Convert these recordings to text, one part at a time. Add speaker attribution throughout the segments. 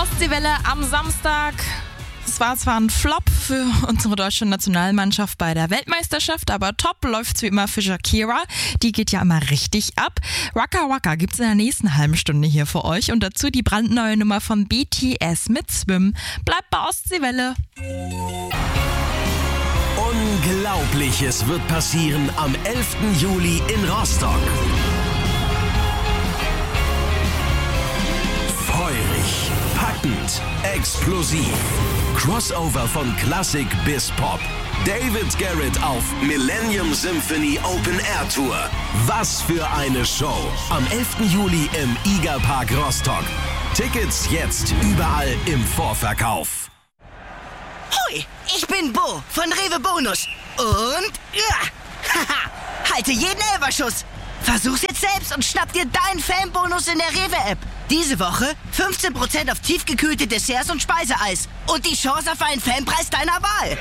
Speaker 1: Ostseewelle am Samstag. Es war zwar ein Flop für unsere deutsche Nationalmannschaft bei der Weltmeisterschaft, aber top läuft's wie immer für Shakira. Die geht ja immer richtig ab. Waka Waka gibt's in der nächsten halben Stunde hier für euch. Und dazu die brandneue Nummer von BTS mit Swim. Bleibt bei Ostseewelle.
Speaker 2: Unglaubliches wird passieren am 11. Juli in Rostock. Feurig, packend, explosiv. Crossover von Klassik bis Pop. David Garrett auf Millennium Symphony Open Air Tour. Was für eine Show. Am 11. Juli im IGA Park Rostock. Tickets jetzt überall im Vorverkauf.
Speaker 3: Hoi, ich bin Bo von Rewe Bonus. Und halte jeden Elferschuss. Versuch's jetzt selbst und schnapp dir deinen Fanbonus in der Rewe-App. Diese Woche 15% auf tiefgekühlte Desserts und Speiseeis. Und die Chance auf einen Fanpreis deiner Wahl.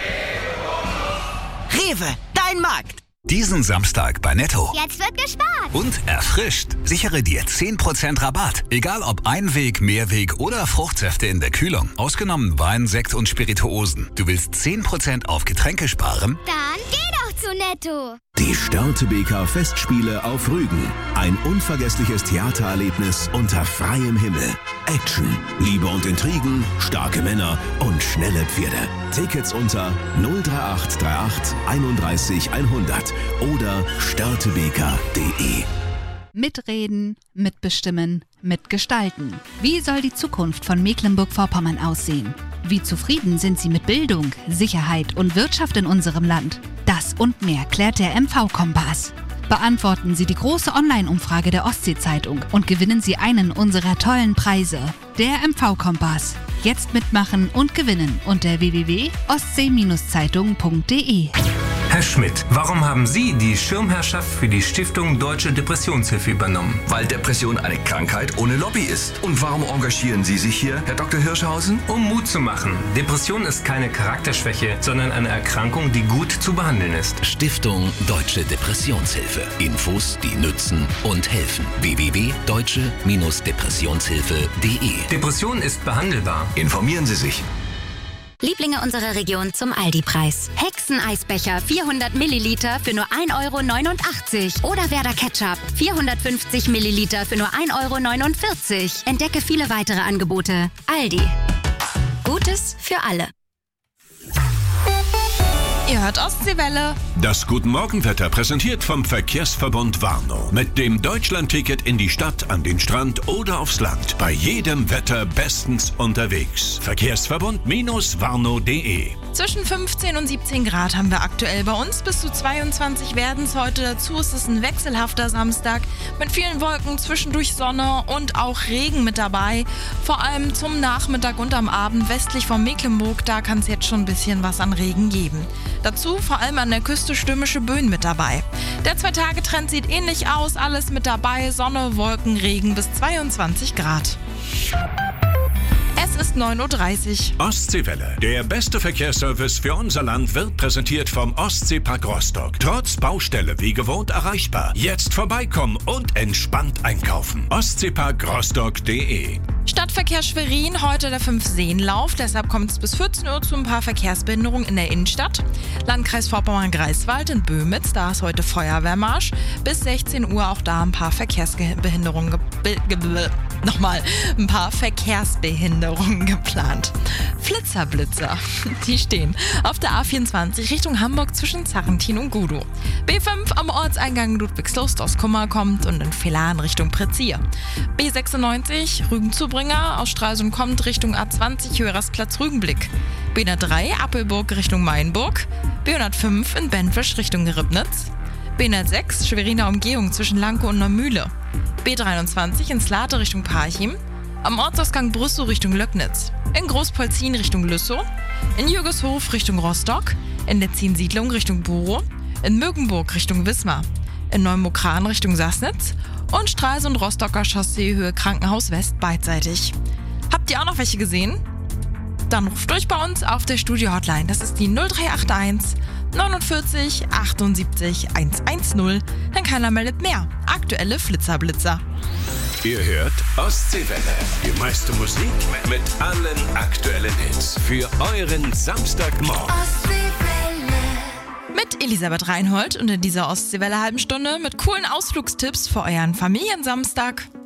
Speaker 3: Rewe, dein Markt.
Speaker 4: Diesen Samstag bei Netto.
Speaker 5: Jetzt wird gespart.
Speaker 4: Und erfrischt. Sichere dir 10% Rabatt. Egal ob Einweg, Mehrweg oder Fruchtsäfte in der Kühlung. Ausgenommen Wein, Sekt und Spirituosen. Du willst 10% auf Getränke sparen?
Speaker 5: Dann geh doch zu Netto.
Speaker 2: Die Störtebeker Festspiele auf Rügen. Ein unvergessliches Theatererlebnis unter freiem Himmel. Action, Liebe und Intrigen, starke Männer und schnelle Pferde. Tickets unter 03838 31 100 oder störtebeker.de.
Speaker 6: Mitreden, mitbestimmen, mitgestalten. Wie soll die Zukunft von Mecklenburg-Vorpommern aussehen? Wie zufrieden sind Sie mit Bildung, Sicherheit und Wirtschaft in unserem Land? Das und mehr klärt der MV-Kompass. Beantworten Sie die große Online-Umfrage der Ostsee-Zeitung und gewinnen Sie einen unserer tollen Preise. Der MV-Kompass. Jetzt mitmachen und gewinnen unter www.ostsee-zeitung.de.
Speaker 7: Herr Schmidt, warum haben Sie die Schirmherrschaft für die Stiftung Deutsche Depressionshilfe übernommen?
Speaker 8: Weil Depression eine Krankheit ohne Lobby ist. Und warum engagieren Sie sich hier, Herr Dr. Hirschhausen?
Speaker 7: Um Mut zu machen. Depression ist keine Charakterschwäche, sondern eine Erkrankung, die gut zu behandeln ist.
Speaker 2: Stiftung Deutsche Depressionshilfe. Infos, die nützen und helfen. www.deutsche-depressionshilfe.de.
Speaker 7: Depression ist behandelbar.
Speaker 8: Informieren Sie sich.
Speaker 9: Lieblinge unserer Region zum Aldi-Preis. Hexeneisbecher 400 Milliliter für nur 1,89 € oder Werder Ketchup 450 Milliliter für nur 1,49 €. Entdecke viele weitere Angebote. Aldi. Gutes für alle.
Speaker 1: Ihr hört Ostseewelle.
Speaker 10: Das Guten-Morgen-Wetter präsentiert vom Verkehrsverbund Warnow. Mit dem Deutschland-Ticket in die Stadt, an den Strand oder aufs Land. Bei jedem Wetter bestens unterwegs. Verkehrsverbund-warnow.de.
Speaker 1: Zwischen 15 und 17 Grad haben wir aktuell bei uns. Bis zu 22 werden es heute. Dazu ist es ein wechselhafter Samstag mit vielen Wolken, zwischendurch Sonne und auch Regen mit dabei. Vor allem zum Nachmittag und am Abend westlich von Mecklenburg, da kann es jetzt schon ein bisschen was an Regen geben. Dazu vor allem an der Küste stürmische Böen mit dabei. Der 2-Tage-Trend sieht ähnlich aus. Alles mit dabei. Sonne, Wolken, Regen bis 22 Grad. Es ist 9:30 Uhr.
Speaker 10: Ostseewelle. Der beste Verkehrsservice für unser Land wird präsentiert vom Ostseepark Rostock. Trotz Baustelle wie gewohnt erreichbar. Jetzt vorbeikommen und entspannt einkaufen. Ostseeparkrostock.de.
Speaker 1: Stadtverkehr Schwerin, heute der 5-Seenlauf. Deshalb kommt es bis 14 Uhr zu ein paar Verkehrsbehinderungen in der Innenstadt. Landkreis Vorpommern-Greifswald in Böhmitz, da ist heute Feuerwehrmarsch. Bis 16 Uhr auch da ein paar Verkehrsbehinderungen geplant. Flitzer-Blitzer, die stehen auf der A24 Richtung Hamburg zwischen Zarrentin und Gudow. B5 am Ortseingang Ludwigslust aus Kummer kommt und in Villaren Richtung Prezier. B96 Rügen-Zubringer aus Stralsund kommt Richtung A20 Hörersplatz Rügenblick. B103 Appelburg Richtung Mainburg. B105 in Benfisch Richtung Ribnitz. B106 Schweriner Umgehung zwischen Lanke und Neumühle. B23 in Slate Richtung Parchim. Am Ortsausgang Brüssow Richtung Löcknitz. In Großpolzin Richtung Lüssow. In Jürgeshof Richtung Rostock. In Letzin-Siedlung Richtung Buro. In Mögenburg Richtung Wismar. In Neumokran Richtung Sassnitz. Und Stralsund-Rostocker Chaussee Höhe Krankenhaus West beidseitig. Habt ihr auch noch welche gesehen? Dann ruft durch bei uns auf der Studio-Hotline. Das ist die 0381 49 78 110. Denn keiner meldet mehr. Aktuelle Flitzer-Blitzer.
Speaker 10: Ihr hört Ostseewelle. Die meiste Musik mit allen aktuellen Hits. Für euren Samstagmorgen.
Speaker 1: Mit Elisabeth Reinhold und in dieser Ostseewelle halben Stunde mit coolen Ausflugstipps für euren Familiensamstag.